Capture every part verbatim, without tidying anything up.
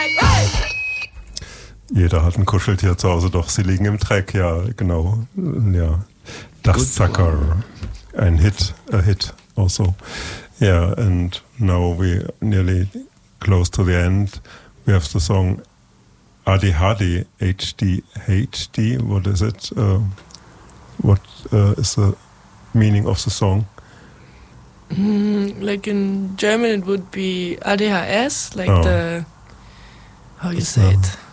Jeder hat ein Kuscheltier zu Hause, doch sie liegen im Dreck, ja, genau. Ja. Dustsucker, ein Hit, a hit also. Yeah, and now we're nearly close to the end. We have the song Adi Hadi, H D H D. What is it? Uh, what uh, is the meaning of the song? Mm, like in German, it would be A D H S, like oh. the, how you it's say um, it?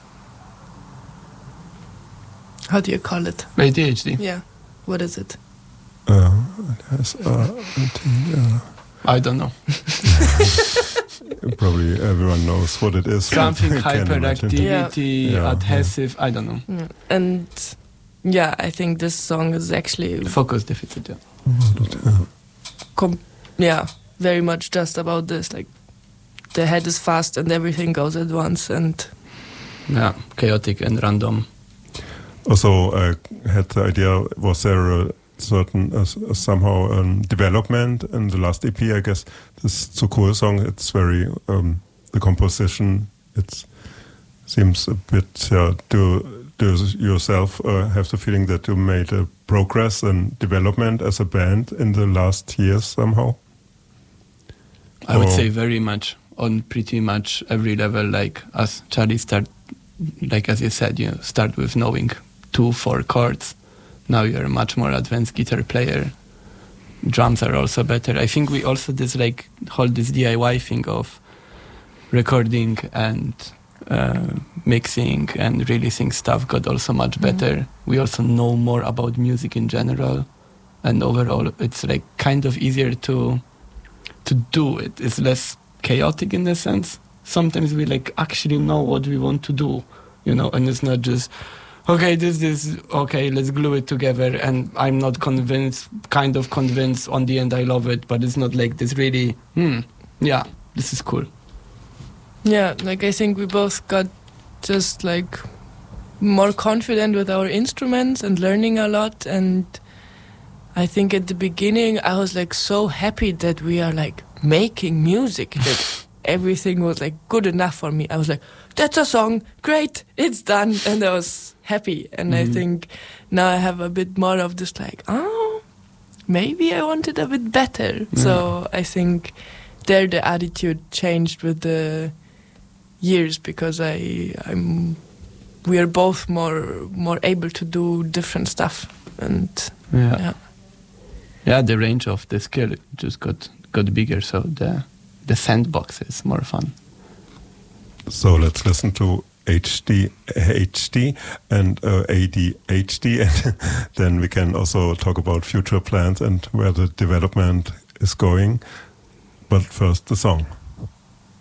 How do you call it? A D H D. Yeah. What is it? Uh, it has, uh, uh, I don't know. Probably everyone knows what it is. Something hyperactivity, yeah. adhesive, yeah. I don't know. Yeah. And yeah, I think this song is actually... Focus deficit, yeah. Com- yeah, very much just about this. Like, the head is fast and everything goes at once and... Yeah, chaotic and random. Also, I had the idea, was there a certain, uh, somehow um, development in the last E P, I guess, this Zu Cool song, it's very, um, the composition, it seems a bit, uh, do, do you yourself uh, have the feeling that you made a progress and development as a band in the last years somehow? I or would say very much, on pretty much every level, like as Charlie started, like as you said, you know, start with knowing two, four chords. Now you're a much more advanced guitar player. Drums are also better. I think we also this like hold this D I Y thing of recording and uh, mixing and releasing stuff got also much better. Mm-hmm. We also know more about music in general, and overall it's like kind of easier to to do it. It's less chaotic in the sense. Sometimes we like actually know what we want to do, you know, and it's not just okay, this, this, okay, let's glue it together, and I'm not convinced, kind of convinced, on the end I love it, but it's not like this really, hmm, yeah, this is cool. Yeah, like I think we both got just like more confident with our instruments and learning a lot, and I think at the beginning I was like so happy that we are like making music, that everything was like good enough for me. I was like, that's a song, great, it's done, and I was happy. And mm-hmm. I think now I have a bit more of this like, oh, maybe I want it a bit better. Yeah. So I think there the attitude changed with the years, because I I'm we are both more more able to do different stuff, and yeah yeah, yeah the range of the skill just got got bigger, so the the sandbox is more fun. So let's listen to H D H D and uh, A D H D, and then we can also talk about future plans and where the development is going. But first, the song.